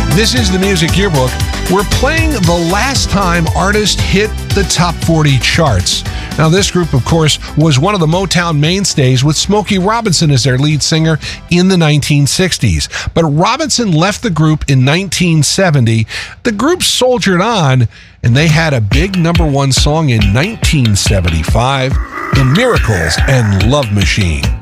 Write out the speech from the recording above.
This is the Music Yearbook. We're playing the last time artists hit the top 40 charts. Now, this group, of course, was one of the Motown mainstays with Smokey Robinson as their lead singer in the 1960s. But Robinson left the group in 1970. The group soldiered on, and they had a big #1 song in 1975, The Miracles and Love Machine.